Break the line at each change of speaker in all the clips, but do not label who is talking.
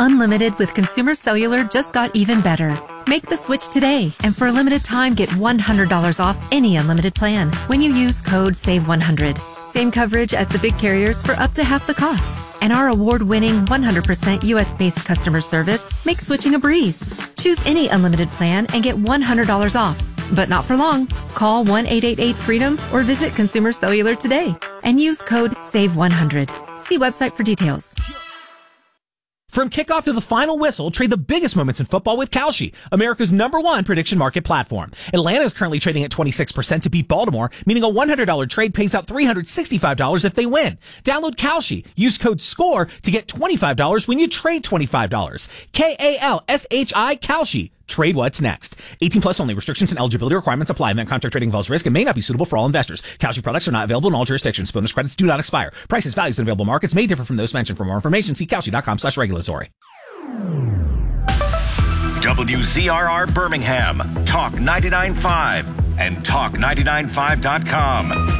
Unlimited with Consumer Cellular just got even better. Make the switch today, and for a limited time, get $100 off any unlimited plan when you use code SAVE100. Same coverage as the big carriers for up to half the cost. And our award-winning 100% U.S.-based customer service makes switching a breeze. Choose any unlimited plan and get $100 off. But not for long. Call 1-888-FREEDOM or visit Consumer Cellular today and use code SAVE100. See website for details.
From kickoff to the final whistle, trade the biggest moments in football with Kalshi, America's #1 prediction market platform. Atlanta is currently trading at 26% to beat Baltimore, meaning a $100 trade pays out $365 if they win. Download Kalshi. Use code SCORE to get $25 when you trade $25. Kalshi, Kalshi. Trade what's next. 18 plus only. Restrictions and eligibility requirements apply. Event contract trading involves risk and may not be suitable for all investors. Kalshi products are not available in all jurisdictions. Bonus credits do not expire. Prices, values, and available markets may differ from those mentioned. For more information, see kalshi.com/regulatory.
WZRR Birmingham, Talk 99.5 and Talk995.com.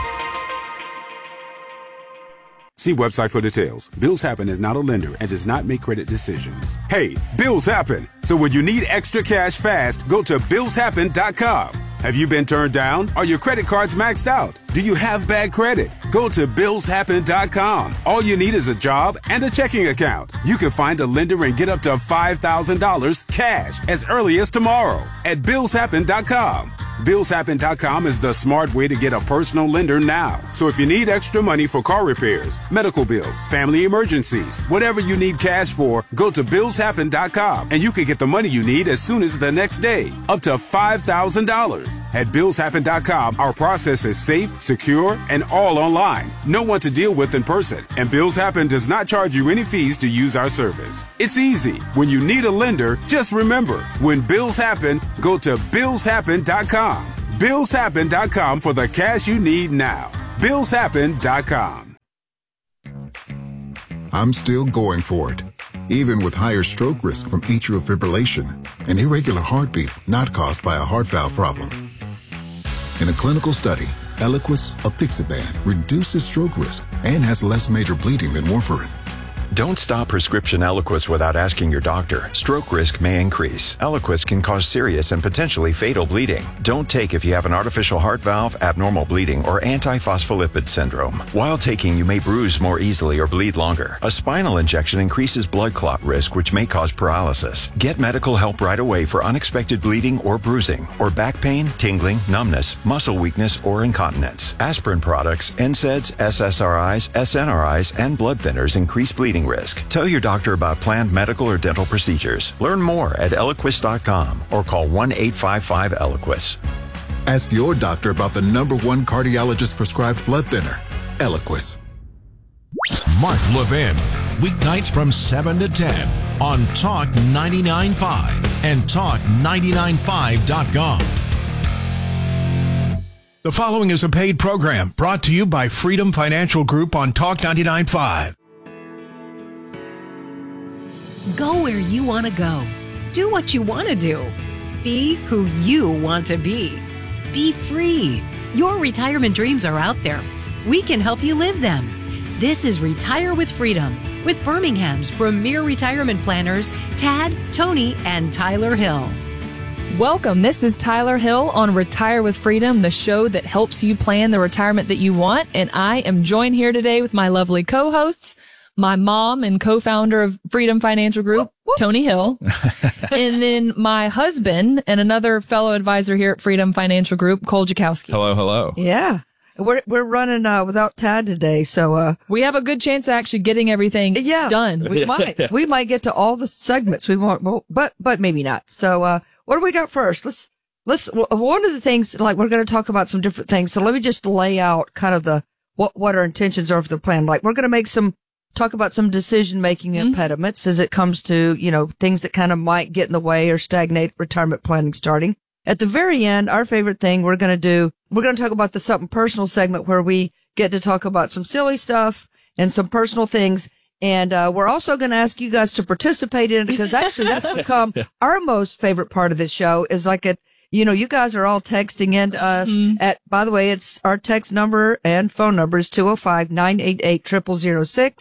See website for details. Bills Happen is not a lender and does not make credit decisions. Hey, bills happen. So when you need extra cash fast, go to billshappen.com. Have you been turned down? Are your credit cards maxed out? Do you have bad credit? Go to billshappen.com. All you need is a job and a checking account. You can find a lender and get up to $5,000 cash as early as tomorrow at billshappen.com. Billshappen.com is the smart way to get a personal lender now. So if you need extra money for car repairs, medical bills, family emergencies, whatever you need cash for, go to billshappen.com and you can get the money you need as soon as the next day, up to $5,000. At billshappen.com, our process is safe, secure, and all online. No one to deal with in person, and Bills Happen does not charge you any fees to use our service. It's easy. When you need a lender, just remember, when bills happen, go to billshappen.com. Billshappen.com for the cash you need now. Billshappen.com.
I'm still going for it, even with higher stroke risk from atrial fibrillation, an irregular heartbeat not caused by a heart valve problem. In a clinical study, Eliquis, apixaban, reduces stroke risk and has less major bleeding than warfarin.
Don't stop prescription Eliquis without asking your doctor. Stroke risk may increase. Eliquis can cause serious and potentially fatal bleeding. Don't take if you have an artificial heart valve, abnormal bleeding, or antiphospholipid syndrome. While taking, you may bruise more easily or bleed longer. A spinal injection increases blood clot risk, which may cause paralysis. Get medical help right away for unexpected bleeding or bruising, or back pain, tingling, numbness, muscle weakness, or incontinence. Aspirin products, NSAIDs, SSRIs, SNRIs, and blood thinners increase bleeding risk. Tell your doctor about planned medical or dental procedures. Learn more at Eliquis.com or call 1-855-ELIQUIS.
Ask your doctor about the #1 cardiologist prescribed blood thinner, Eliquis.
Mark Levin, weeknights from 7 to 10 on Talk 99.5 and Talk995.com. The following is a paid program brought to you by Freedom Financial Group on Talk 99.5.
Go where you want to go. Do what you want to do. Be who you want to be. Be free. Your retirement dreams are out there. We can help you live them. This is Retire with Freedom with Birmingham's premier retirement planners, Tad, Tony, and Tyler Hill.
Welcome. This is Tyler Hill on Retire with Freedom, the show that helps you plan the retirement that you want. And I am joined here today with my lovely co-hosts, my mom and co-founder of Freedom Financial Group, Tony Hill, and then my husband and another fellow advisor here at Freedom Financial Group, Cole Jakowski.
Hello, hello.
Yeah. We're running without Tad today, so
we have a good chance of actually getting everything done.
We might get to all the segments we want, but maybe not. So what do we got first? Let's one of the things, like, we're going to talk about some different things. So let me just lay out kind of what our intentions are for the plan. Like, we're going to talk about some decision-making impediments as it comes to, things that kind of might get in the way or stagnate retirement planning starting. At the very end, our favorite thing we're going to talk about the something personal segment where we get to talk about some silly stuff and some personal things. And we're also going to ask you guys to participate in it, because actually that's become our most favorite part of this show is like you guys are all texting in to us by the way, it's our text number and phone number is 205-988-0006.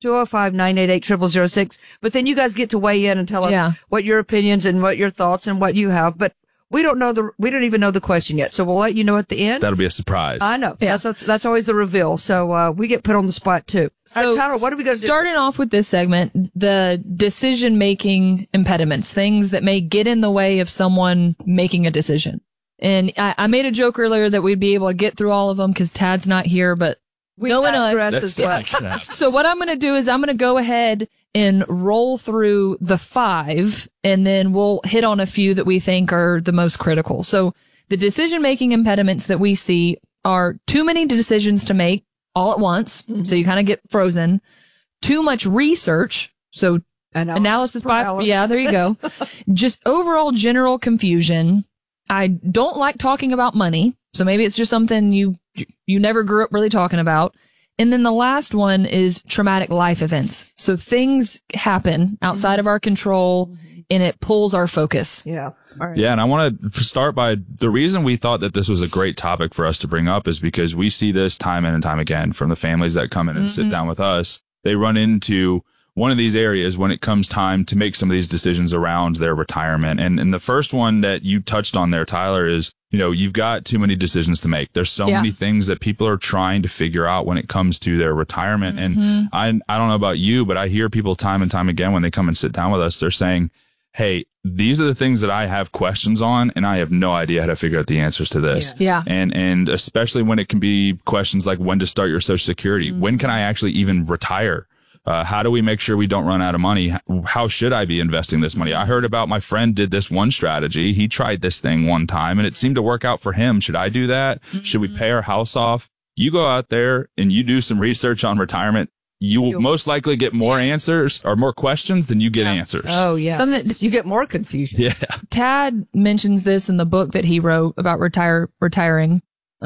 205-988-0006. But then you guys get to weigh in and tell us what your opinions and what your thoughts and what you have. But we don't even know the question yet. So we'll let you know at the end.
That'll be a surprise.
I know. Yeah. That's always the reveal. So, we get put on the spot too.
So
Tyler, what are we going to do?
Starting off with this segment, the decision-making impediments, things that may get in the way of someone making a decision. And I made a joke earlier that we'd be able to get through all of them because Tad's not here, but knowing us. So what I'm going to do is I'm going to go ahead and roll through the 5, and then we'll hit on a few that we think are the most critical. So the decision-making impediments that we see are too many decisions to make all at once. Mm-hmm. So you kind of get frozen. Too much research. So analysis by, there you go. Just overall general confusion. I don't like talking about money. So maybe it's just something you never grew up really talking about. And then the last one is traumatic life events. So things happen outside of our control and it pulls our focus.
Yeah. All right.
Yeah. And I want to start by the reason we thought that this was a great topic for us to bring up is because we see this time in and time again from the families that come in and sit down with us. They run into one of these areas when it comes time to make some of these decisions around their retirement. And the first one that you touched on there, Tyler, is, you've got too many decisions to make. There's so many things that people are trying to figure out when it comes to their retirement. And I don't know about you, but I hear people time and time again when they come and sit down with us, they're saying, hey, these are the things that I have questions on and I have no idea how to figure out the answers to this.
Yeah.
And especially when it can be questions like when to start your Social Security, when can I actually even retire? How do we make sure we don't run out of money? How should I be investing this money? I heard about my friend did this one strategy. He tried this thing one time and it seemed to work out for him. Should I do that? Should we pay our house off? You go out there and you do some research on retirement. You will most likely get more answers or more questions than you get answers.
Oh, yeah. You get more confusion.
Yeah.
Tad mentions this in the book that he wrote about retiring.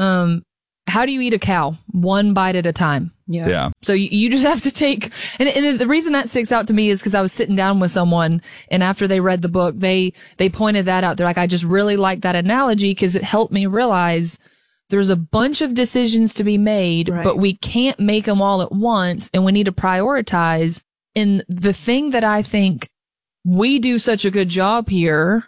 How do you eat a cow? One bite at a time.
Yeah.
So you just have to take, and the reason that sticks out to me is because I was sitting down with someone and after they read the book, they pointed that out. They're like, I just really like that analogy because it helped me realize there's a bunch of decisions to be made, but we can't make them all at once and we need to prioritize. And the thing that I think we do such a good job here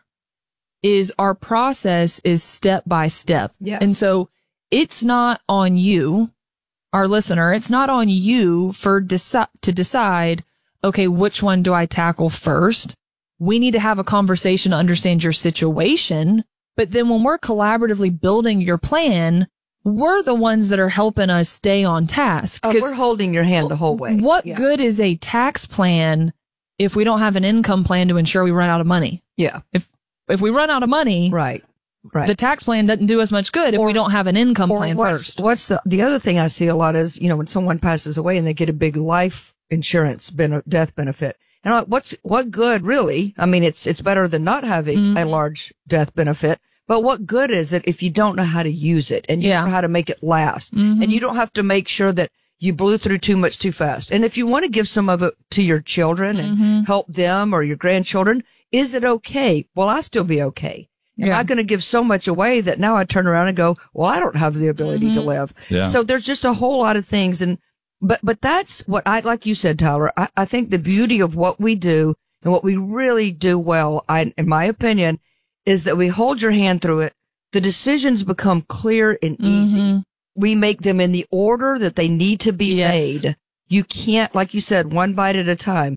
is our process is step by step.
Yeah.
And so it's not on you, our listener, it's not on you to decide, okay, which one do I tackle first? We need to have a conversation to understand your situation. But then when we're collaboratively building your plan, we're the ones that are helping us stay on task.
We're holding your hand the whole way.
What good is a tax plan if we don't have an income plan to ensure we run out of money?
Yeah.
If we run out of money,
right.
The tax plan doesn't do us much good if we don't have an income plan first.
What's the other thing I see a lot is, when someone passes away and they get a big life insurance death benefit. And I'm like, what good really? I mean, it's better than not having a large death benefit, but what good is it if you don't know how to use it and you don't know how to make it last and you don't have to make sure that you blew through too much too fast. And if you want to give some of it to your children and help them or your grandchildren, is it okay? Will I still be okay? Am I going to give so much away that now I turn around and go, well, I don't have the ability to live. Yeah. So there's just a whole lot of things. But that's what like you said, Tyler, I think the beauty of what we do and what we really do well, in my opinion, is that we hold your hand through it. The decisions become clear and easy. We make them in the order that they need to be made. You can't, like you said, one bite at a time.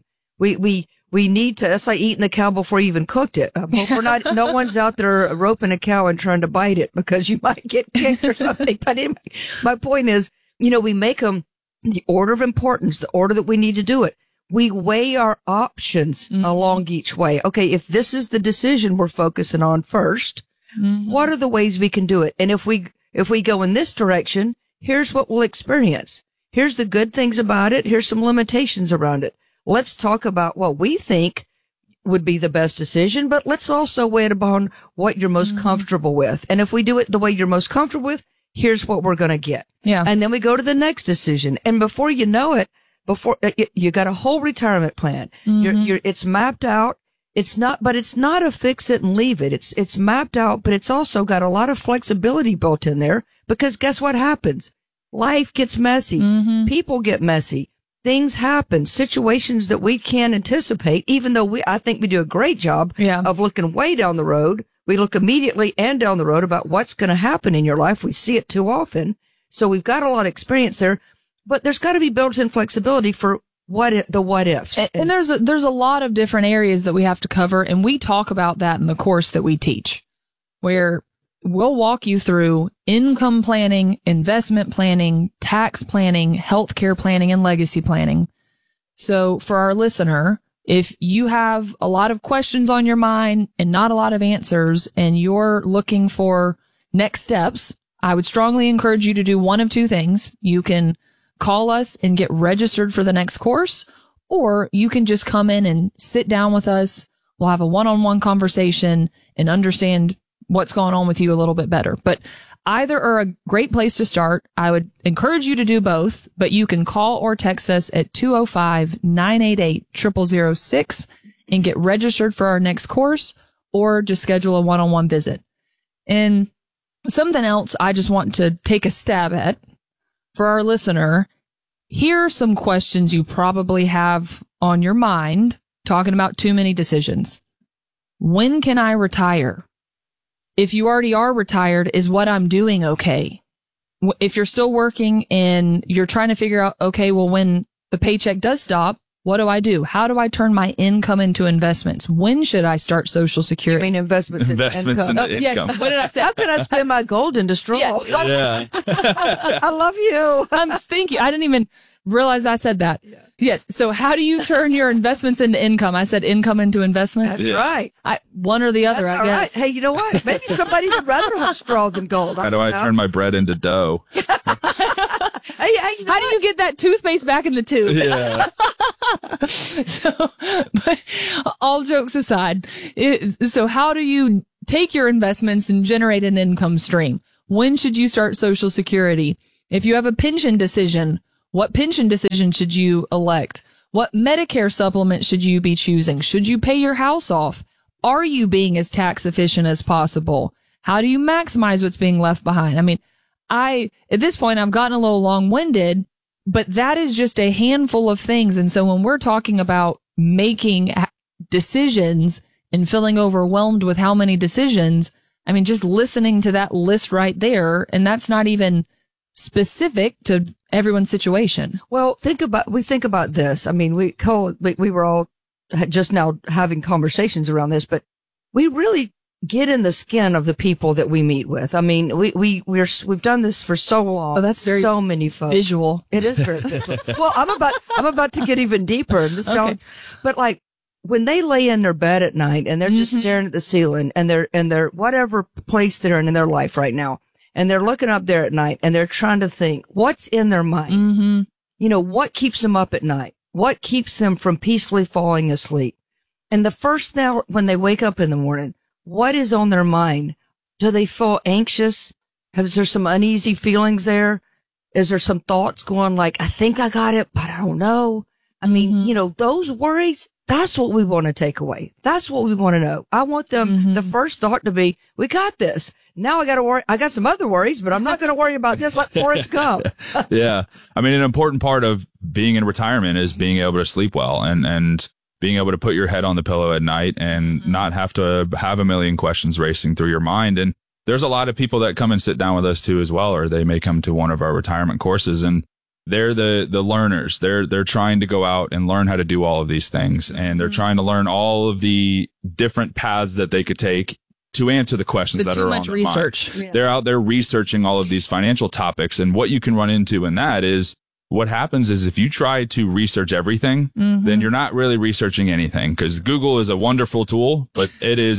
We need to, that's like eating the cow before you even cooked it. I hope no one's out there roping a cow and trying to bite it because you might get kicked or something. But anyway, my point is, we make them the order of importance, the order that we need to do it. We weigh our options along each way. Okay, if this is the decision we're focusing on first, what are the ways we can do it? And if we go in this direction, here's what we'll experience. Here's the good things about it. Here's some limitations around it. Let's talk about what we think would be the best decision, but let's also weigh it upon what you're most comfortable with. And if we do it the way you're most comfortable with, here's what we're going to get.
Yeah.
And then we go to the next decision. And before you know it, you got a whole retirement plan. It's mapped out. It's not a fix it and leave it. It's mapped out, but it's also got a lot of flexibility built in there because guess what happens? Life gets messy. People get messy. things happen, situations that we can't anticipate, even though I think we do a great job of looking way down the road. We look immediately and down the road about what's going to happen in your life. We see it too often. So we've got a lot of experience there, but there's got to be built-in flexibility for the what ifs.
And there's a lot of different areas that we have to cover. And we talk about that in the course that we teach, where we'll walk you through income planning, investment planning, tax planning, healthcare planning, and legacy planning. So for our listener, if you have a lot of questions on your mind and not a lot of answers, and you're looking for next steps, I would strongly encourage you to do one of two things. You can call us and get registered for the next course, or you can just come in and sit down with us. We'll have a one-on-one conversation and understand what's going on with you a little bit better. But either are a great place to start. I would encourage you to do both, but you can call or text us at 205-988-0006 and get registered for our next course, or just schedule a one-on-one visit. And something else I just want to take a stab at for our listener. Here are some questions you probably have on your mind talking about too many decisions. When can I retire? If you already are retired, is what I'm doing okay? If you're still working and you're trying to figure out, okay, well, when the paycheck does stop, what do I do? How do I turn my income into investments? When should I start Social Security?
I mean, investments in income.
Yes. What did I say?
How can I spend my gold into straw?
Yeah.
I love you.
Thank you. I didn't even realize I said that. Yeah. Yes. So how do you turn your investments into income? I said income into investments.
That's right.
One or the other,
That's
I guess.
Right. Hey, you know what? Maybe somebody would rather have straw than gold.
How do I turn my bread into dough?
Hey, you know
how do you get that toothpaste back in the tube?
Yeah.
So, but all jokes aside, so how do you take your investments and generate an income stream? When should you start Social Security? If you have a pension decision, what pension decision should you elect? What Medicare supplement should you be choosing? Should you pay your house off? Are you being as tax efficient as possible? How do you maximize what's being left behind? I mean, at this point, I've gotten a little long-winded, but that is just a handful of things. And so when we're talking about making decisions and feeling overwhelmed with how many decisions, I mean, just listening to that list right there, and that's not even specific to everyone's situation.
Well, think about this. I mean, we were all just now having conversations around this, but we really get in the skin of the people that we meet with. I mean, we've done this for so long.
Oh, that's very
so many folks.
Visual.
It is very visual. Well, I'm about to get even deeper. And this sounds, but like when they lay in their bed at night and they're just staring at the ceiling and they're whatever place they're in their life right now, and they're looking up there at night and they're trying to think what's in their mind. Mm-hmm. You know, what keeps them up at night? What keeps them from peacefully falling asleep? And the first thing when they wake up in the morning, what is on their mind? Do they feel anxious? Is there some uneasy feelings there? Is there some thoughts going like, I think I got it, but I don't know? I mean, you know, those worries, that's what we want to take away. That's what we want to know. I want them, the first thought to be, we got this. Now I got to worry. I got some other worries, but I'm not going to worry about this like Forrest Gump.
Yeah. I mean, an important part of being in retirement is being able to sleep well and being able to put your head on the pillow at night and not have to have a million questions racing through your mind. And there's a lot of people that come and sit down with us too as well, or they may come to one of our retirement courses and they're the learners. They're trying to go out and learn how to do all of these things. And they're trying to learn all of the different paths that they could take to answer the questions that are on their mind.
Too much research.
Yeah. They're out there researching all of these financial topics. And what you can run into in that is what happens is if you try to research everything, then you're not really researching anything, because Google is a wonderful tool, but it is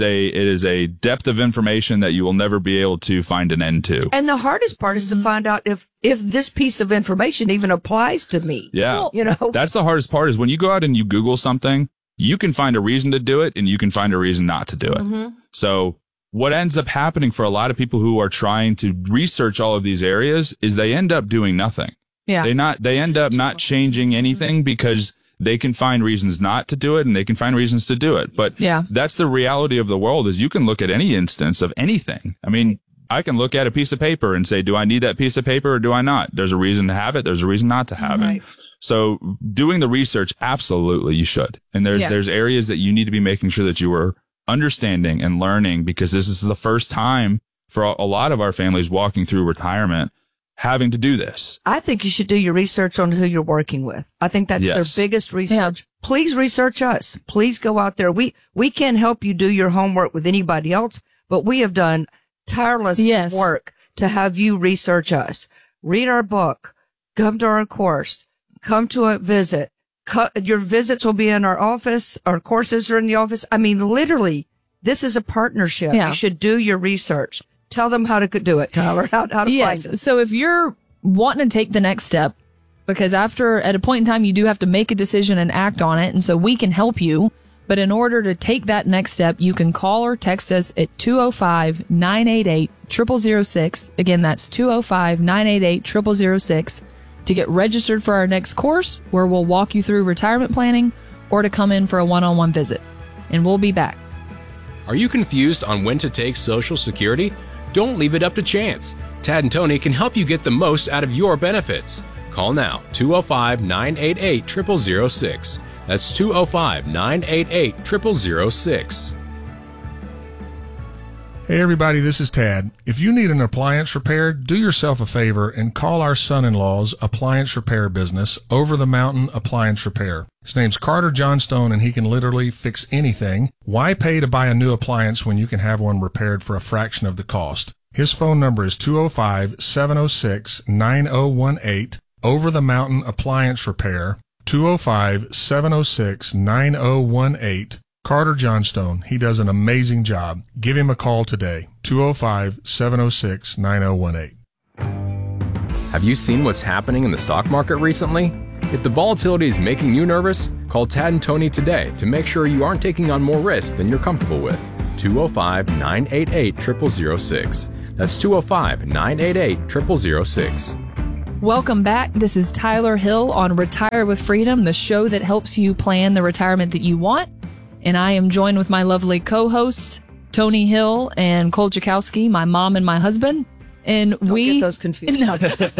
a depth of information that you will never be able to find an end to.
And the hardest part is to find out if this piece of information even applies to me.
Yeah.
Well, you know,
that's the hardest part is when you go out and you Google something, you can find a reason to do it and you can find a reason not to do it. So what ends up happening for a lot of people who are trying to research all of these areas is they end up doing nothing.
Yeah.
They end up not changing anything because they can find reasons not to do it and they can find reasons to do it. But that's the reality of the world is you can look at any instance of anything. I mean, I can look at a piece of paper and say, do I need that piece of paper or do I not? There's a reason to have it. There's a reason not to have it. So doing the research, absolutely you should. And there's areas that you need to be making sure that you are understanding and learning, because this is the first time for a lot of our families walking through retirement having to do this.
I think you should do your research on who you're working with. I think that's their biggest research. Yeah. Please research us. Please go out there. We can't help you do your homework with anybody else, but we have done tireless work to have you research us. Read our book. Come to our course. Come to a visit. Your visits will be in our office. Our courses are in the office. I mean, literally, this is a partnership. Yeah. You should do your research. Tell them how to do it, Tyler, how to find us.
So if you're wanting to take the next step, because at a point in time, you do have to make a decision and act on it. And so we can help you. But in order to take that next step, you can call or text us at 205-988-0006. Again, that's 205-988-0006 to get registered for our next course, where we'll walk you through retirement planning, or to come in for a one-on-one visit. And we'll be back.
Are you confused on when to take Social Security? Don't leave it up to chance. Tad and Tony can help you get the most out of your benefits. Call now, 205-988-0006. That's 205-988-0006.
Hey everybody, this is Tad. If you need an appliance repaired, do yourself a favor and call our son-in-law's appliance repair business, Over the Mountain Appliance Repair. His name's Carter Johnstone, and he can literally fix anything. Why pay to buy a new appliance when you can have one repaired for a fraction of the cost? His phone number is 205-706-9018, Over the Mountain Appliance Repair, 205-706-9018. Carter Johnstone. He does an amazing job. Give him a call today. 205-706-9018.
Have you seen what's happening in the stock market recently? If the volatility is making you nervous, call Tad and Tony today to make sure you aren't taking on more risk than you're comfortable with. 205-988-0006. That's 205-988-0006.
Welcome back. This is Tyler Hill on Retire with Freedom, the show that helps you plan the retirement that you want. And I am joined with my lovely co-hosts, Tony Hill and Cole Jakowski, my mom and my husband. And
Don't get those confused.
No.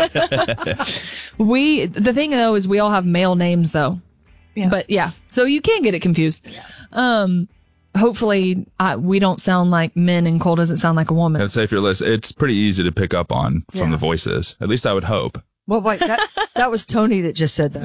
The thing though is we all have male names though. Yeah. But yeah, so you can't get it confused. Yeah. Hopefully we don't sound like men and Cole doesn't sound like a woman.
I'd say if you're listening, it's pretty easy to pick up on from the voices. At least I would hope.
Well, wait, that was Tony that just said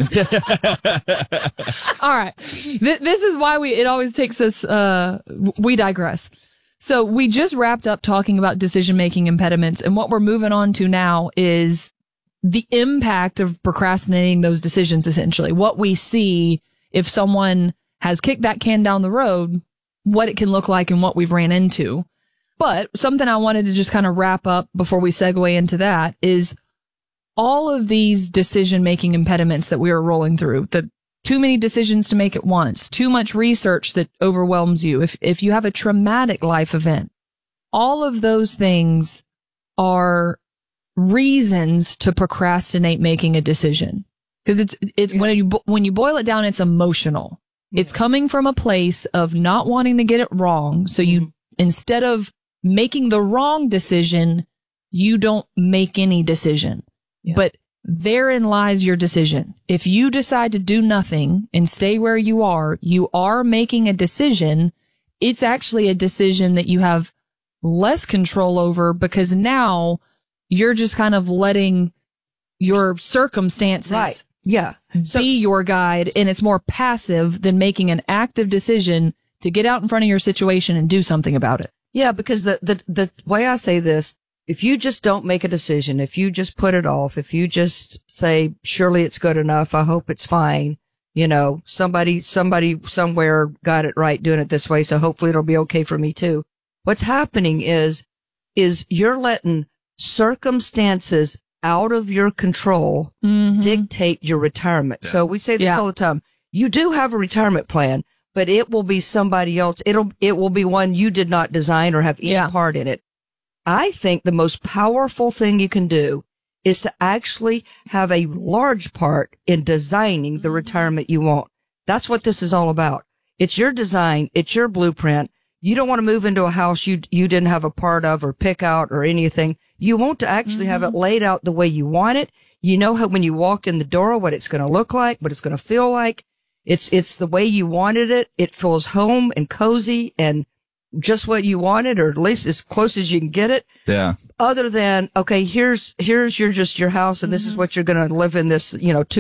that.
All right. This is why it always takes us, we digress. So we just wrapped up talking about decision-making impediments, and what we're moving on to now is the impact of procrastinating those decisions, essentially. What we see if someone has kicked that can down the road, what it can look like and what we've ran into. But something I wanted to just kind of wrap up before we segue into that is all of these decision-making impediments that we are rolling through, the too many decisions to make at once, too much research that overwhelms you, if you have a traumatic life event, all of those things are reasons to procrastinate making a decision. Because when you boil it down, it's emotional. It's coming from a place of not wanting to get it wrong. So you, instead of making the wrong decision, you don't make any decision. Yeah. But therein lies your decision. If you decide to do nothing and stay where you are making a decision. It's actually a decision that you have less control over, because now you're just kind of letting your circumstances be your guide, and it's more passive than making an active decision to get out in front of your situation and do something about it.
Yeah, because the way I say this, if you just don't make a decision, if you just put it off, if you just say, surely it's good enough, I hope it's fine, somebody somewhere got it right doing it this way, so hopefully it'll be okay for me too. What's happening is you're letting circumstances out of your control dictate your retirement. Yeah. So we say this all the time. You do have a retirement plan, but it will be somebody else. It will be one you did not design or have any part in it. I think the most powerful thing you can do is to actually have a large part in designing the retirement you want. That's what this is all about. It's your design. It's your blueprint. You don't want to move into a house you didn't have a part of or pick out or anything. You want to actually have it laid out the way you want it. You know how when you walk in the door, what it's going to look like, what it's going to feel like. It's the way you wanted it. It feels home and cozy and just what you wanted, or at least as close as you can get it.
Yeah.
Other than, okay, here's your house, and this is what you're going to live in, this,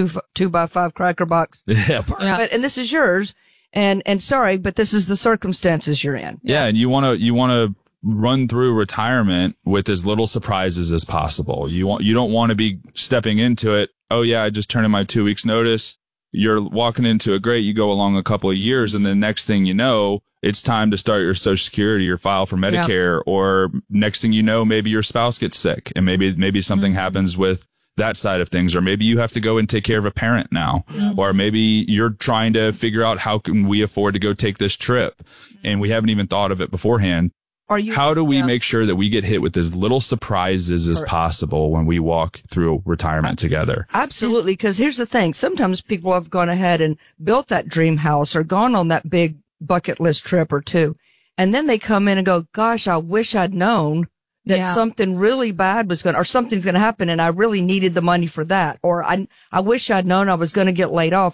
2x5 cracker box apartment, and this is yours. And sorry, but this is the circumstances you're in.
Yeah. And you want to run through retirement with as little surprises as possible. You don't want to be stepping into it. Oh yeah, I just turned in my 2 weeks notice. You're walking into it great. You go along a couple of years, and then next thing you know, it's time to start your Social Security or file for Medicare, or next thing you know, maybe your spouse gets sick, and maybe something happens with that side of things, or maybe you have to go and take care of a parent now, or maybe you're trying to figure out how can we afford to go take this trip, and we haven't even thought of it beforehand. How do we make sure that we get hit with as little surprises as possible when we walk through retirement together?
Absolutely, because here's the thing. Sometimes people have gone ahead and built that dream house or gone on that big bucket list trip or two, and then they come in and go, gosh, I wish I'd known that something really bad was or something's going to happen, and I really needed the money for that. Or I wish I'd known I was going to get laid off.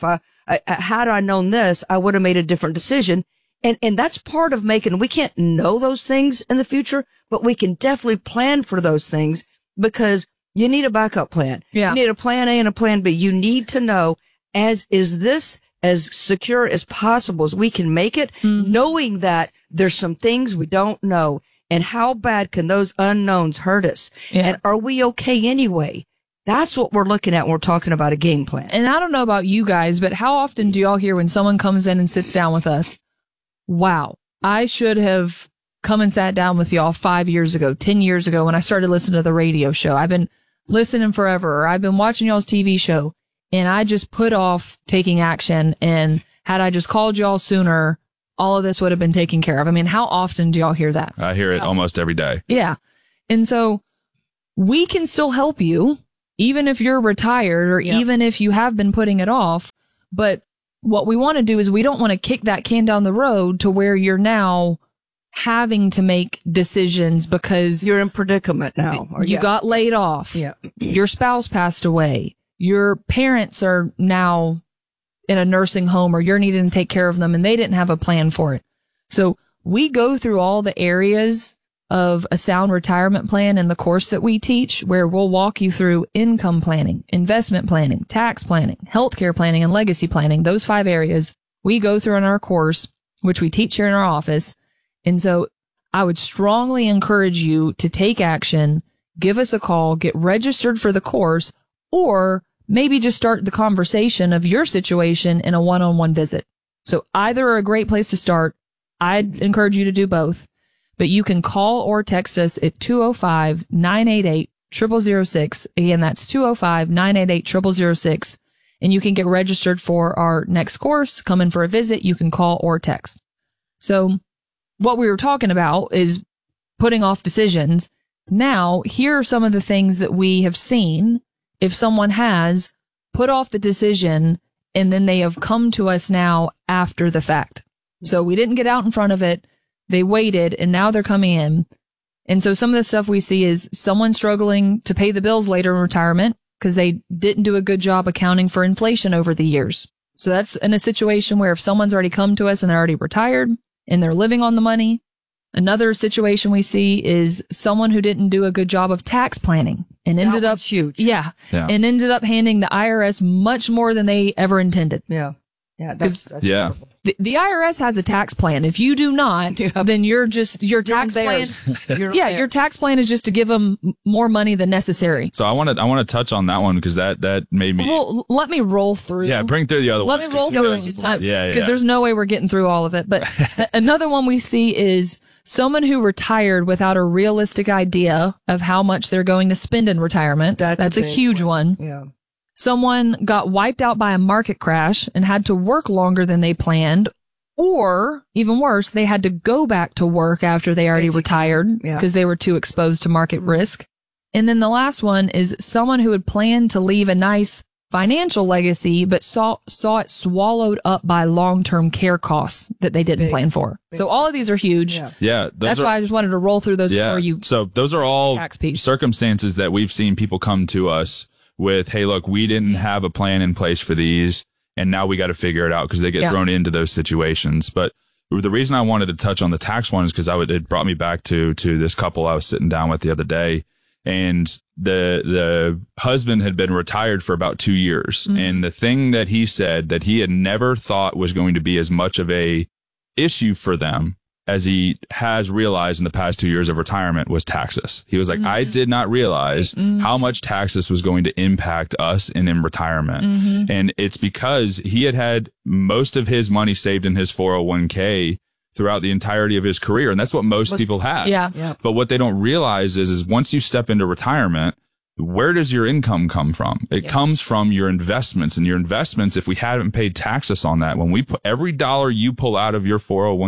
Had I known this, I would have made a different decision. And that's part of we can't know those things in the future, but we can definitely plan for those things, because you need a backup plan. Yeah. You need a plan A and a plan B. You need to know, is this as secure as possible as we can make it, knowing that there's some things we don't know, and how bad can those unknowns hurt us? Yeah. And are we okay anyway? That's what we're looking at when we're talking about a game plan.
And I don't know about you guys, but how often do y'all hear when someone comes in and sits down with us, wow, I should have come and sat down with y'all 5 years ago, 10 years ago when I started listening to the radio show. I've been listening forever, or I've been watching y'all's TV show, and I just put off taking action. And had I just called y'all sooner, all of this would have been taken care of. I mean, how often do y'all hear that?
I hear it almost every day.
Yeah. And so we can still help you, even if you're retired, or even if you have been putting it off. But what we want to do is we don't want to kick that can down the road to where you're now having to make decisions because
you're in predicament now.
Or you got laid off.
Yeah.
Your spouse passed away. Your parents are now in a nursing home, or you're needing to take care of them, and they didn't have a plan for it. So we go through all the areas of a sound retirement plan in the course that we teach, where we'll walk you through income planning, investment planning, tax planning, healthcare planning, and legacy planning. Those 5 areas we go through in our course, which we teach here in our office. And so I would strongly encourage you to take action, give us a call, get registered for the course, or maybe just start the conversation of your situation in a one-on-one visit. So either are a great place to start. I'd encourage you to do both. But you can call or text us at 205-988-0006. Again, that's 205-988-0006. And you can get registered for our next course, come in for a visit. You can call or text. So what we were talking about is putting off decisions. Now, here are some of the things that we have seen if someone has put off the decision and then they have come to us now after the fact. So we didn't get out in front of it. They waited, and now they're coming in. And so some of the stuff we see is someone struggling to pay the bills later in retirement because they didn't do a good job accounting for inflation over the years. So that's in a situation where if someone's already come to us and they're already retired and they're living on the money. Another situation we see is someone who didn't do a good job of tax planning and ended up
huge.
Yeah. And ended up handing the IRS much more than they ever intended.
Yeah. Yeah. That's
terrible. The IRS has a tax plan. If you do not, then your tax plan. Your tax plan is just to give them more money than necessary.
So I want to touch on that one because that made me.
Well, let me roll through.
Yeah, bring through the other ones.
Let me roll through. Because there's no way we're getting through all of it. But another one we see is someone who retired without a realistic idea of how much they're going to spend in retirement. That's a huge one.
Yeah.
Someone got wiped out by a market crash and had to work longer than they planned, or even worse, they had to go back to work after they already retired because they were too exposed to market risk. And then the last one is someone who had planned to leave a nice financial legacy, but saw it swallowed up by long-term care costs that they didn't plan for. So all of these are huge.
Yeah.
That's why I just wanted to roll through those before you.
So those are all
tax piece.
circumstances that we've seen people come to us with, hey, look, we didn't have a plan in place for these, and now we got to figure it out because they get thrown into those situations. But the reason I wanted to touch on the tax one is because it brought me back to this couple I was sitting down with the other day, and the husband had been retired for about 2 years. Mm-hmm. And the thing that he said that he had never thought was going to be as much of a issue for them as he has realized in the past 2 years of retirement was taxes. He was like, I did not realize how much taxes was going to impact us in retirement. And it's because he had most of his money saved in his 401k throughout the entirety of his career. And that's what most people have.
Yeah.
But what they don't realize is once you step into retirement, where does your income come from? It comes from your investments, and your investments, if we haven't paid taxes on that, when we put every dollar you pull out of your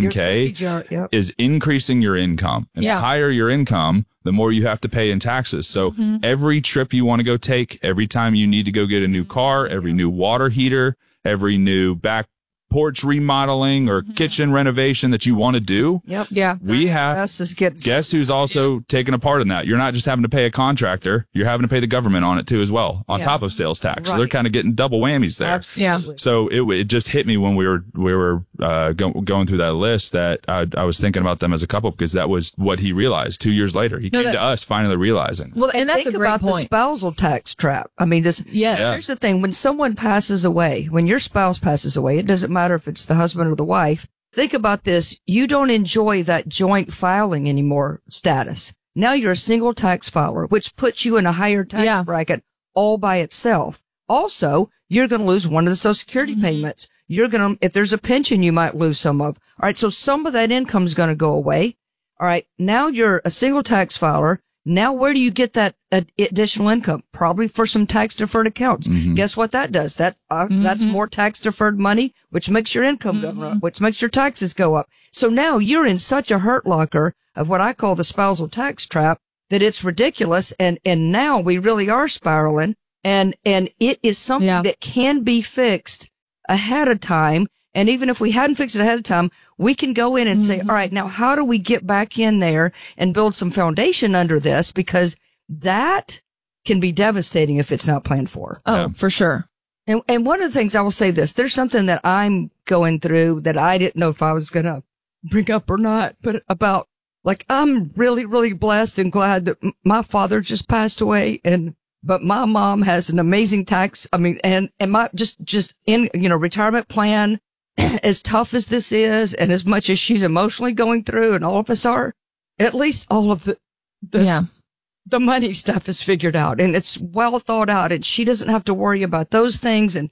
401k is increasing your income. And the higher your income, the more you have to pay in taxes. So every trip you want to go take, every time you need to go get a new car, every new water heater, every new back porch remodeling or kitchen renovation that you want to do. We have, guess who's also taking a part in that? You're not just having to pay a contractor, you're having to pay the government on it too as well, on top of sales tax. So they're kind of getting double whammies there. So it just hit me when we were going through that list that I was thinking about them as a couple, because that was what he realized 2 years later. He came to us finally realizing.
Well, and that's think a great about point. The spousal tax trap. I mean, here's the thing. When someone passes away, when your spouse passes away, it doesn't matter if it's the husband or the wife. Think about this. You don't enjoy that joint filing anymore status. Now you're a single tax filer, which puts you in a higher tax bracket all by itself. Also, you're going to lose one of the Social Security payments. You're going to, if there's a pension, you might lose some of. All right. So some of that income is going to go away. All right. Now you're a single tax filer. Now, where do you get that additional income? Probably for some tax deferred accounts. Guess what that does? That's more tax deferred money, which makes your income go up, which makes your taxes go up. So now you're in such a hurt locker of what I call the spousal tax trap that it's ridiculous. And now we really are spiraling, and it is something that can be fixed ahead of time. And even if we hadn't fixed it ahead of time, we can go in and say, all right, now how do we get back in there and build some foundation under this? Because that can be devastating if it's not planned for.
Oh, for sure.
And one of the things I will say this, there's something that I'm going through that I didn't know if I was going to bring up or not, but about, like, I'm really, really blessed and glad that my father just passed away, but my mom has an amazing tax. I mean, and my just in, retirement plan. As tough as this is, and as much as she's emotionally going through, and all of us are, at least all of the money stuff is figured out, and it's well thought out, and she doesn't have to worry about those things. And,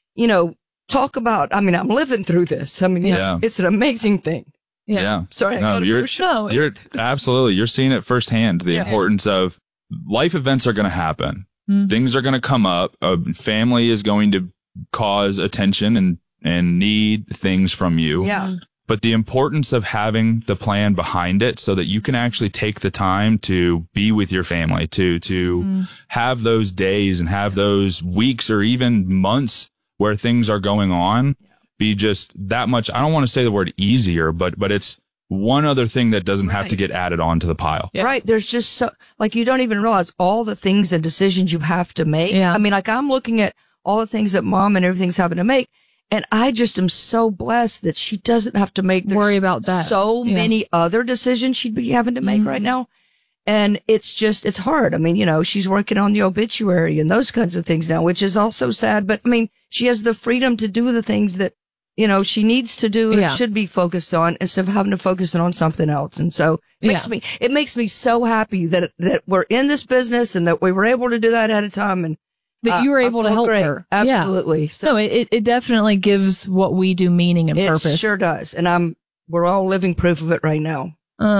talk about, I mean, I'm living through this. I mean, it's an amazing thing. Sorry.
No, you're absolutely, you're seeing it firsthand, the importance of life events are going to happen. Things are going to come up. A family is going to cause attention and need things from you. But the importance of having the plan behind it so that you can actually take the time to be with your family, to have those days and have those weeks or even months where things are going on be just that much. I don't want to say the word easier, but it's one other thing that doesn't have to get added on to the pile.
Right. There's just you don't even realize all the things and decisions you have to make. I mean, I'm looking at all the things that mom and everything's having to make. And I just am so blessed that she doesn't have to worry
about that.
So many other decisions she'd be having to make right now. And it's hard. I mean, she's working on the obituary and those kinds of things now, which is also sad. But I mean, she has the freedom to do the things that, she needs to do and should be focused on instead of having to focus on something else. And so it makes me so happy that we're in this business and that we were able to do that ahead of time. And
that you were able to help her.
Absolutely.
Yeah. So it definitely gives what we do meaning and purpose.
It sure does. And we're all living proof of it right now.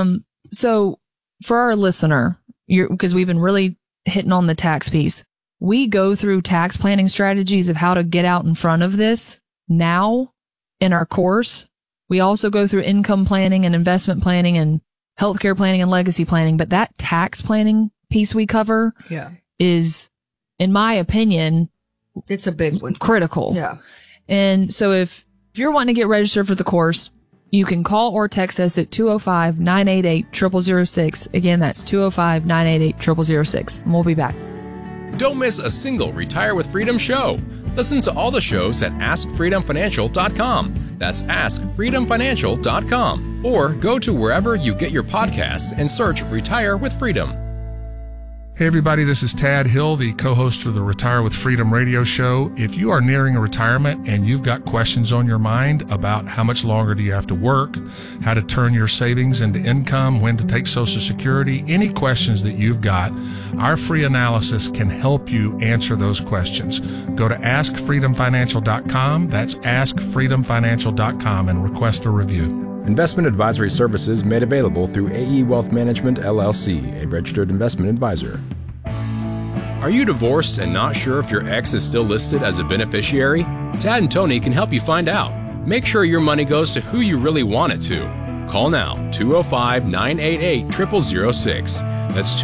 So for our listener, because we've been really hitting on the tax piece, we go through tax planning strategies of how to get out in front of this now in our course. We also go through income planning and investment planning and healthcare planning and legacy planning. But that tax planning piece we cover is, in my opinion,
it's a big one.
Critical.
Yeah.
And so if you're wanting to get registered for the course, you can call or text us at 205-988-0006. Again, that's 205-988-0006. And we'll be back.
Don't miss a single Retire with Freedom show. Listen to all the shows at AskFreedomFinancial.com. That's AskFreedomFinancial.com. Or go to wherever you get your podcasts and search Retire with Freedom.
Hey everybody, this is Tad Hill, the co-host for the Retire with Freedom radio show. If you are nearing a retirement and you've got questions on your mind about how much longer do you have to work, how to turn your savings into income, when to take Social Security, any questions that you've got, our free analysis can help you answer those questions. Go to AskFreedomFinancial.com. That's AskFreedomFinancial.com and request a review.
Investment advisory services made available through AE Wealth Management, LLC, a registered investment advisor. Are you divorced and not sure if your ex is still listed as a beneficiary? Tad and Tony can help you find out. Make sure your money goes to who you really want it to. Call now, 205-988-0006. That's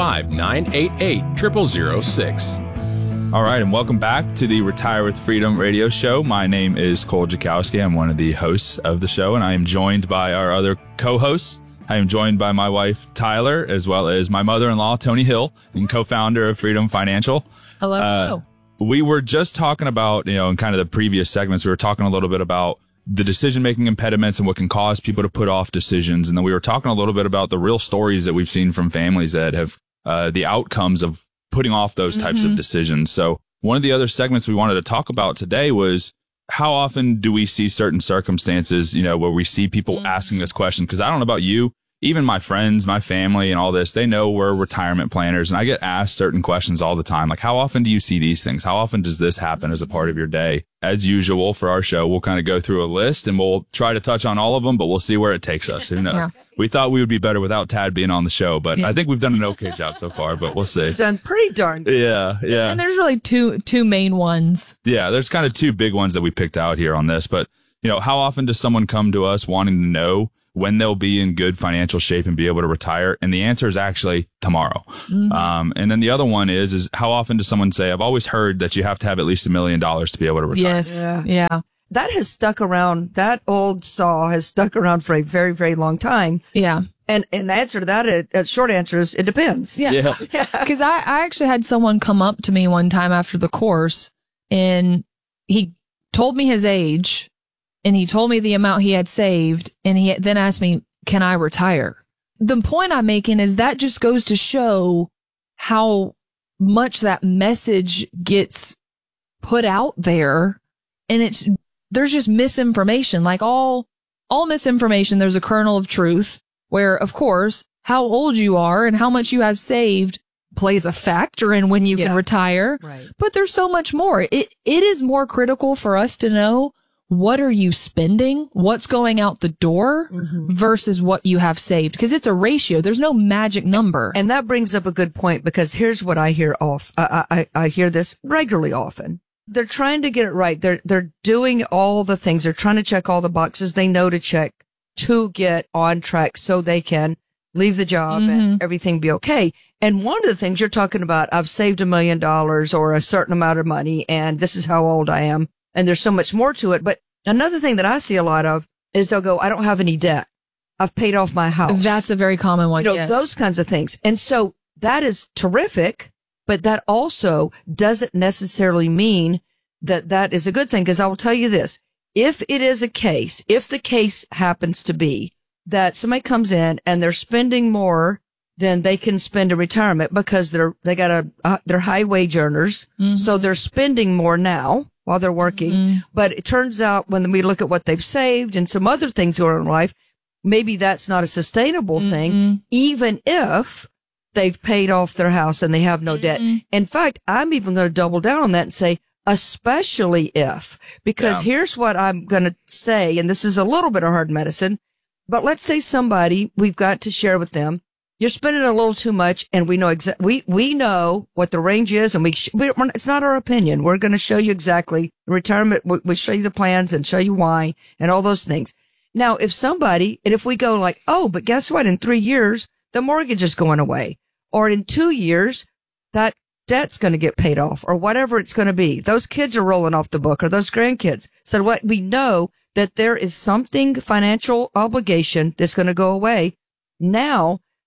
205-988-0006.
All right, and welcome back to the Retire with Freedom radio show. My name is Cole Jakowski. I'm one of the hosts of the show, and I am joined by our other co-hosts. I am joined by my wife, Tyler, as well as my mother-in-law, Tony Hill, and co-founder of Freedom Financial.
Hello.
We were just talking about, in kind of the previous segments, we were talking a little bit about the decision-making impediments and what can cause people to put off decisions. And then we were talking a little bit about the real stories that we've seen from families that have the outcomes of putting off those types of decisions. So one of the other segments we wanted to talk about today was how often do we see certain circumstances, where we see people asking this question? Because I don't know about you, even my friends, my family and all this, they know we're retirement planners, and I get asked certain questions all the time. Like, how often do you see these things? How often does this happen as a part of your day? As usual for our show, we'll kind of go through a list and we'll try to touch on all of them, but we'll see where it takes us. Who knows? Yeah. We thought we would be better without Tad being on the show, but I think we've done an okay job so far, but we'll see.
Done pretty darn good.
Yeah.
And there's really two main ones.
Yeah, there's kind of two big ones that we picked out here on this, but how often does someone come to us wanting to know when they'll be in good financial shape and be able to retire? And the answer is actually tomorrow. And then the other one is how often does someone say, I've always heard that you have to have at least $1 million to be able to retire?
Yes. Yeah.
That has stuck around. That old saw has stuck around for a very, very long time.
Yeah.
And the answer to that, short answer is it depends.
Yeah. Because I actually had someone come up to me one time after the course, and he told me his age, and he told me the amount he had saved, and he then asked me, can I retire? The point I'm making is that just goes to show how much that message gets put out there, and there's just misinformation. Like all misinformation, there's a kernel of truth, where, of course, how old you are and how much you have saved plays a factor in when you can retire.
Right.
But there's so much more. It is more critical for us to know, what are you spending? What's going out the door versus what you have saved? Because it's a ratio. There's no magic number.
And that brings up a good point, because here's what I hear I hear this regularly often. They're trying to get it right. They're doing all the things. They're trying to check all the boxes they know to check to get on track so they can leave the job and everything be okay. And one of the things you're talking about, I've saved $1 million or a certain amount of money, and this is how old I am. And there's so much more to it. But another thing that I see a lot of is they'll go, I don't have any debt. I've paid off my house.
That's a very common one. Yes.
Those kinds of things. And so that is terrific, but that also doesn't necessarily mean that that is a good thing. Because I will tell you this, if the case happens to be that somebody comes in and they're spending more than they can spend in retirement because they're high wage earners. So they're spending more now while they're working. But it turns out when we look at what they've saved and some other things going on in life, maybe that's not a sustainable thing, even if they've paid off their house and they have no debt. In fact, I'm even going to double down on that and say, especially if, because here's what I'm going to say, and this is a little bit of hard medicine, but let's say somebody, we've got to share with them, you're spending a little too much, and we know we know what the range is, and it's not our opinion. We're going to show you exactly the retirement. We show you the plans and show you why and all those things. Now, if we go like, oh, but guess what? In 3 years, the mortgage is going away, or in 2 years, that debt's going to get paid off, or whatever it's going to be. Those kids are rolling off the book, or those grandkids. So what we know that there is something financial obligation that's going to go away. Now,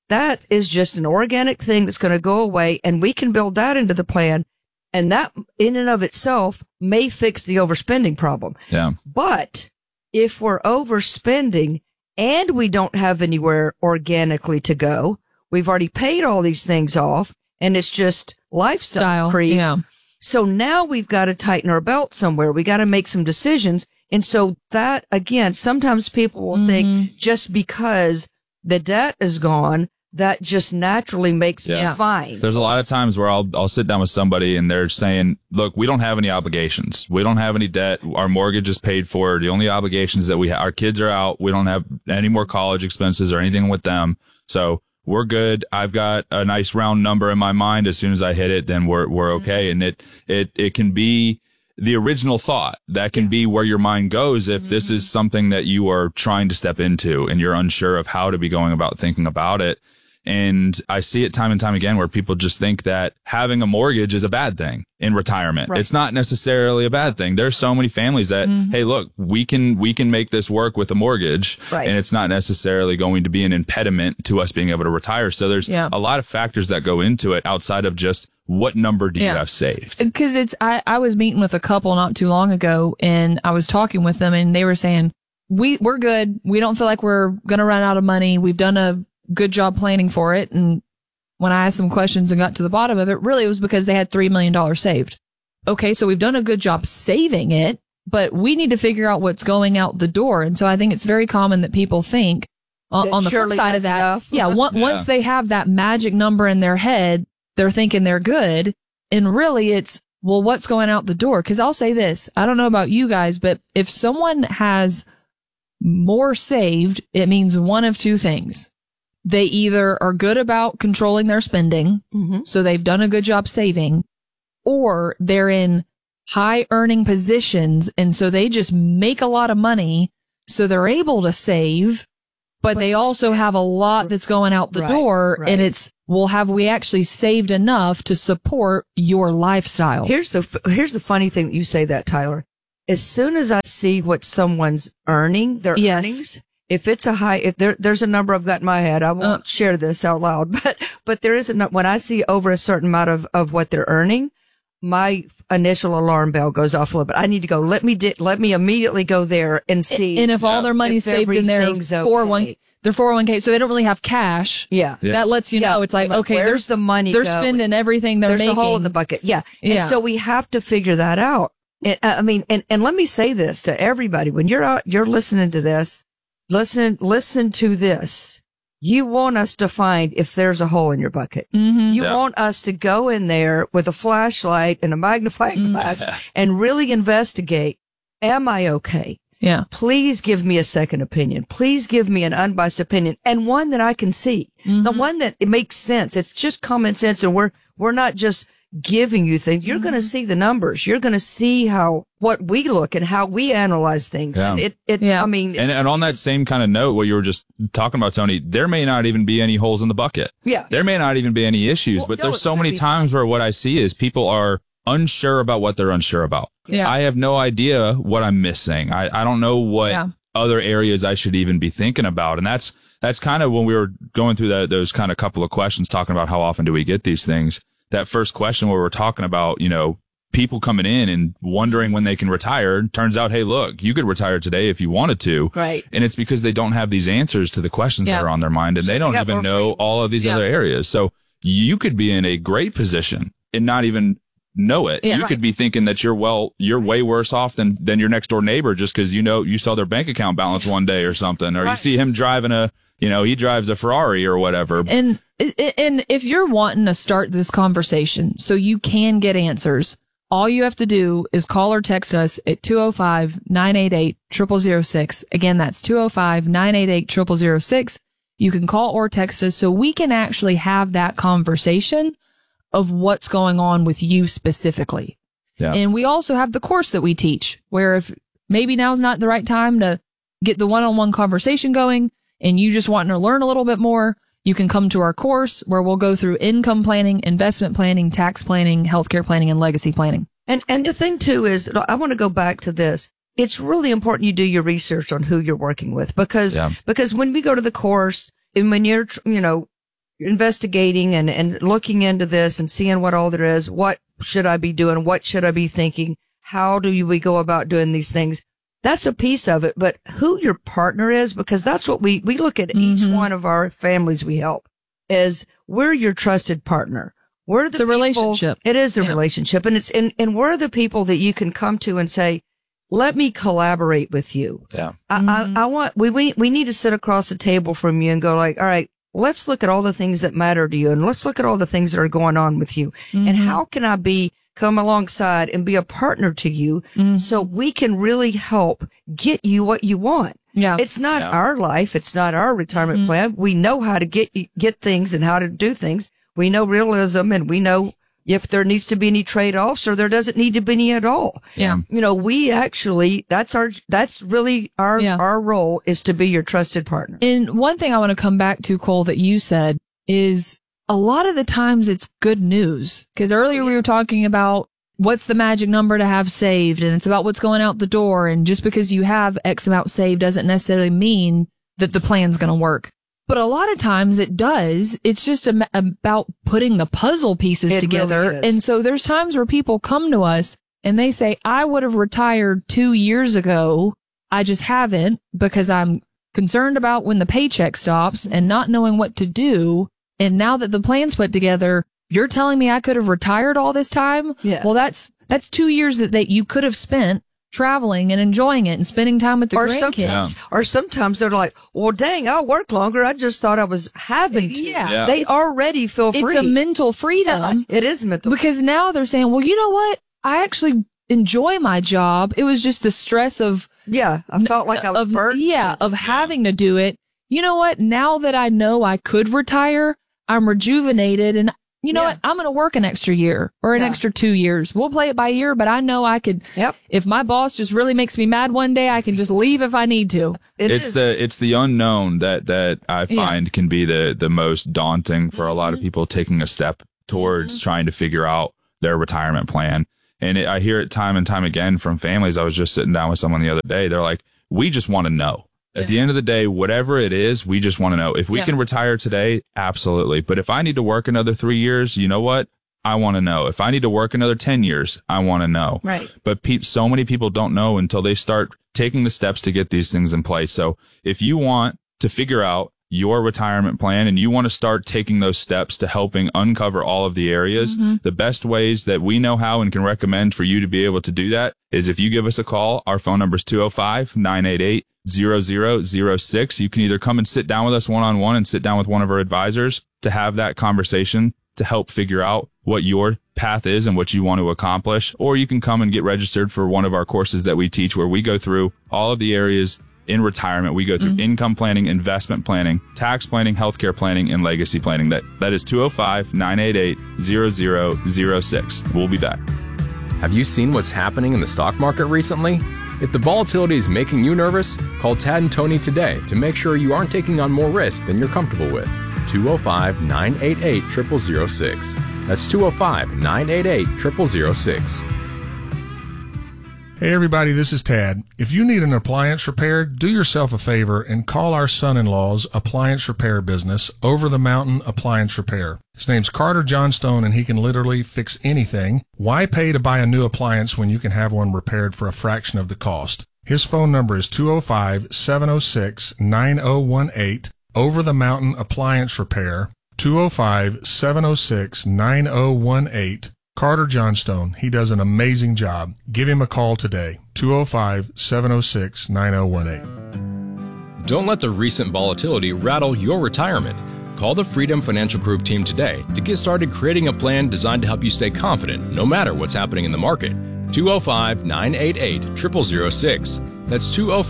that is just an organic thing that's going to go away, and we can build that into the plan. And that in and of itself may fix the overspending problem.
Yeah.
But if we're overspending and we don't have anywhere organically to go, we've already paid all these things off, and it's just lifestyle creep.
Yeah.
So now we've got to tighten our belt somewhere. We got to make some decisions. And so that, again, sometimes people will think just because the debt is gone, that just naturally makes me fine.
There's a lot of times where I'll sit down with somebody and they're saying, look, we don't have any obligations. We don't have any debt. Our mortgage is paid for. The only obligations that we have, our kids are out. We don't have any more college expenses or anything with them. So we're good. I've got a nice round number in my mind. As soon as I hit it, then we're okay. And it can be the original thought. That can be where your mind goes if this is something that you are trying to step into and you're unsure of how to be going about thinking about it. And I see it time and time again where people just think that having a mortgage is a bad thing in retirement. Right. It's not necessarily a bad thing. There's so many families that, hey, look, we can make this work with a mortgage, and it's not necessarily going to be an impediment to us being able to retire. So there's a lot of factors that go into it outside of just what number do you have saved?
Because I was meeting with a couple not too long ago, and I was talking with them, and they were saying, we're good. We don't feel like we're going to run out of money. We've done a good job planning for it. And when I asked some questions and got to the bottom of it, really it was because they had $3 million saved. Okay, so we've done a good job saving it, but we need to figure out what's going out the door. And so I think it's very common that people think on the flip side of that, once they have that magic number in their head, they're thinking they're good. And really it's, well, what's going out the door? Because I'll say this, I don't know about you guys, but if someone has more saved, it means one of two things. They either are good about controlling their spending, so they've done a good job saving, or they're in high earning positions, and so they just make a lot of money, so they're able to save, but they also have a lot that's going out the door, and it's, well, have we actually saved enough to support your lifestyle?
Here's the funny thing that you say that, Tyler. As soon as I see what someone's earning, their earnings, if it's a high, if there's a number I've got in my head, I won't share this out loud, but there is when I see over a certain amount of what they're earning, my initial alarm bell goes off a little bit. I need to go, let me immediately go there and see.
And if all their money's saved in their 401k, so they don't really have cash. That lets you know. It's like, okay,
there's the money.
They're spending everything they're making.
There's a hole in the bucket. And so we have to figure that out. And, I mean, and let me say this to everybody. When you're out, you're listening to this, listen to this. You want us to find if there's a hole in your bucket. You want us to go in there with a flashlight and a magnifying glass and really investigate. Am I okay? Please give me a second opinion. Please give me an unbiased opinion and one that I can see. The one that it makes sense. It's just common sense, and we're not just giving you things. You're going to see the numbers. You're going to see what we look and how we analyze things. And I mean,
and on that same kind of note, what you were just talking about, Tony, there may not even be any holes in the bucket. There may not even be any issues, but there's so many times where what I see is people are unsure about what they're unsure about. I have no idea what I'm missing. I don't know what other areas I should even be thinking about. And that's kind of when we were going through those kind of couple of questions, talking about how often do we get these things. That first question where we're talking about, people coming in and wondering when they can retire. Turns out, hey, look, you could retire today if you wanted to.
Right.
And it's because they don't have these answers to the questions that are on their mind, and they don't even know all of these other areas. So you could be in a great position and not even know it. You could be thinking that you're way worse off than your next door neighbor just because you saw their bank account balance one day or something, or you see him driving he drives a Ferrari or whatever.
And if you're wanting to start this conversation so you can get answers, all you have to do is call or text us at 205-988-0006. Again, that's 205-988-0006. You can call or text us so we can actually have that conversation of what's going on with you specifically. And we also have the course that we teach, where if maybe now's not the right time to get the one-on-one conversation going and you just want to learn a little bit more, you can come to our course where we'll go through income planning, investment planning, tax planning, healthcare planning, and legacy planning.
And the thing too is, I want to go back to this. It's really important you do your research on who you're working with, because when we go to the course and when you're, investigating and looking into this and seeing what all there is. What should I be doing? What should I be thinking? How do we go about doing these things? That's a piece of it, but who your partner is, because that's what we look at each one of our families we help, is we're your trusted partner. We're the
it's a relationship.
It is a relationship. And and we're the people that you can come to and say, let me collaborate with you.
Yeah.
I want, we need to sit across the table from you and go like, all right, let's look at all the things that matter to you, and let's look at all the things that are going on with you. And how can I come alongside and be a partner to you so we can really help get you what you want.
Yeah.
It's not our life. It's not our retirement plan. We know how to get things and how to do things. We know realism, and we know if there needs to be any trade-offs or there doesn't need to be any at all.
Yeah.
You know, we actually, that's really our role, is to be your trusted partner.
And one thing I want to come back to, Cole, that you said is, a lot of the times it's good news, because earlier we were talking about what's the magic number to have saved, and it's about what's going out the door. And just because you have X amount saved doesn't necessarily mean that the plan's going to work. But a lot of times it does. It's just about putting the puzzle pieces together.
Really is.
And so there's times where people come to us and they say, I would have retired 2 years ago. I just haven't, because I'm concerned about when the paycheck stops and not knowing what to do. And now that the plan's put together, you're telling me I could have retired all this time?
Yeah.
Well, that's 2 years that you could have spent traveling and enjoying it and spending time with the grandkids.
Or sometimes they're like, well, dang, I'll work longer. I just thought I was having to.
Yeah.
They already feel free.
It's a mental freedom.
It is mental.
Because now they're saying, well, you know what? I actually enjoy my job. It was just the stress of.
Yeah. I felt like I was burdened.
Yeah. Of having to do it. You know what? Now that I know I could retire, I'm rejuvenated, and you know what? I'm going to work an extra year or an extra 2 years. We'll play it by ear, but I know I could.
Yep.
If my boss just really makes me mad one day, I can just leave if I need to.
It's the unknown that I find can be the most daunting for a lot of people taking a step towards trying to figure out their retirement plan. And I hear it time and time again from families. I was just sitting down with someone the other day. They're like, we just want to know. At the end of the day, whatever it is, we just want to know. If we can retire today, absolutely. But if I need to work another 3 years, you know what? I want to know. If I need to work another 10 years, I want to know.
Right.
But so many people don't know until they start taking the steps to get these things in place. So if you want to figure out your retirement plan and you want to start taking those steps to helping uncover all of the areas, the best ways that we know how and can recommend for you to be able to do that is if you give us a call. Our phone number is 205-988-0006. You can either come and sit down with us one-on-one and sit down with one of our advisors to have that conversation to help figure out what your path is and what you want to accomplish, or you can come and get registered for one of our courses that we teach where we go through all of the areas in retirement. We go through income planning, investment planning, tax planning, healthcare planning, and legacy planning. That is 205-988-0006. We'll be back.
Have you seen what's happening in the stock market recently? If the volatility is making you nervous, call Tad and Tony today to make sure you aren't taking on more risk than you're comfortable with. 205-988-0006. That's 205-988-0006.
Hey everybody, this is Tad. If you need an appliance repaired, do yourself a favor and call our son-in-law's appliance repair business, Over the Mountain Appliance Repair. His name's Carter Johnstone, and he can literally fix anything. Why pay to buy a new appliance when you can have one repaired for a fraction of the cost? His phone number is 205-706-9018, Over the Mountain Appliance Repair, 205-706-9018. Carter Johnstone. He does an amazing job. Give him a call today. 205-706-9018.
Don't let the recent volatility rattle your retirement. Call the Freedom Financial Group team today to get started creating a plan designed to help you stay confident no matter what's happening in the market. 205-988-0006. That's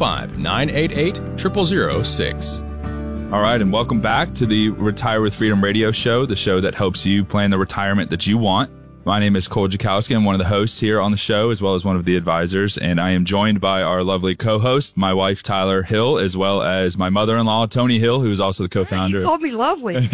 205-988-0006.
All right, and welcome back to the Retire with Freedom radio show, the show that helps you plan the retirement that you want. My name is Cole Jakowski. I'm one of the hosts here on the show, as well as one of the advisors, and I am joined by our lovely co-host, my wife, Tyler Hill, as well as my mother-in-law, Tony Hill, who is also the co-founder.
You called me lovely.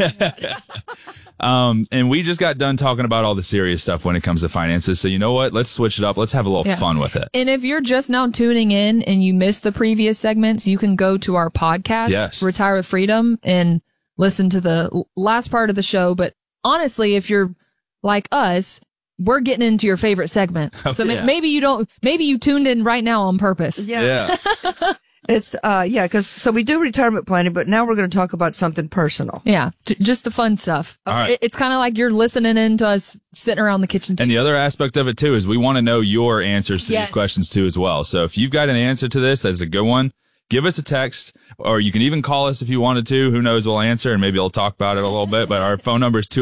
And we just got done talking about all the serious stuff when it comes to finances. So you know what? Let's switch it up. Let's have a little fun with it.
And if you're just now tuning in and you missed the previous segments, you can go to our podcast, Retire with Freedom, and listen to the last part of the show. But honestly, if you're like us, we're getting into your favorite segment. So maybe you tuned in right now on purpose.
Yeah. It's because we do retirement planning, but now we're going to talk about something personal.
Yeah, just the fun stuff.
All right.
It's kind of like you're listening in to us sitting around the kitchen table.
And the other aspect of it too is we want to know your answers to these questions too as well. So if you've got an answer to this, that's a good one. Give us a text, or you can even call us if you wanted to. Who knows? We'll answer, and maybe we'll talk about it a little bit. But our phone number is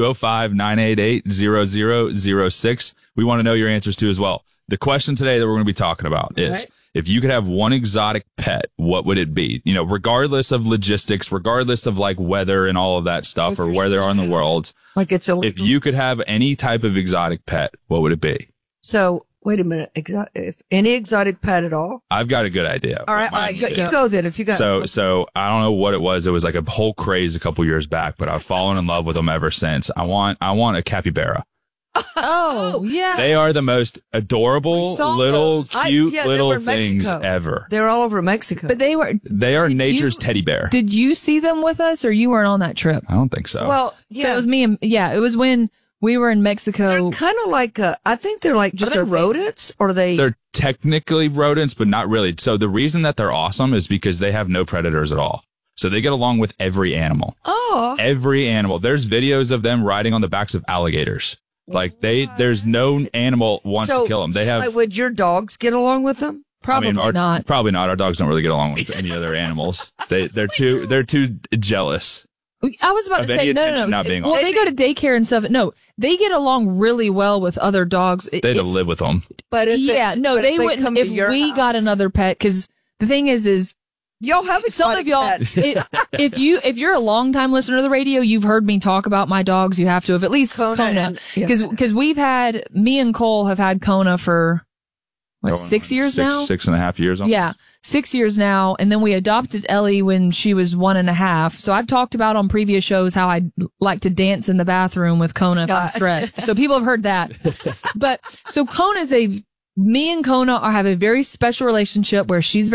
205-988-0006. We want to know your answers too as well. The question today that we're going to be talking about is, if you could have one exotic pet, what would it be? You know, regardless of logistics, regardless of like weather and all of that stuff, or where they are in the world.
Like it's illegal.
If you could have any type of exotic pet, what would it be?
So wait a minute. If any exotic pet at all?
I've got a good idea.
All right. You go then. If you got
so I don't know what it was. It was like a whole craze a couple years back, but I've fallen in love with them ever since. I want a capybara.
Oh, yeah.
They are the most adorable, little, cute little things ever.
They're all over Mexico.
But they
are nature's teddy bear.
Did you see them with us, or you weren't on that trip?
I don't think so.
Well,
So it was me and, it was when we were in Mexico.
They're kind of like, I think they're like just rodents, or
They're technically rodents, but not really. So the reason that they're awesome is because they have no predators at all. So they get along with every animal.
Oh.
Every animal. There's videos of them riding on the backs of alligators. Like there's no animal wants to kill them. They have.
Like, would your dogs get along with them?
Probably not.
Probably not. Our dogs don't really get along with any other animals. They're too jealous.
I was about to say no.
Not being
well, they go to daycare and stuff. No, they get along really well with other dogs.
They don't live with them.
But if
they wouldn't if we got another pet, because the thing is.
Y'all have
some of y'all. If you're a longtime listener to the radio, you've heard me talk about my dogs. You have to have at least Kona, because me and Cole have had Kona for 6 years now,
6.5 years.
Yeah, 6 years now, and then we adopted Ellie when she was 1.5. So I've talked about on previous shows how I like to dance in the bathroom with Kona if I'm stressed. So people have heard that. But so me and Kona have a very special relationship where she's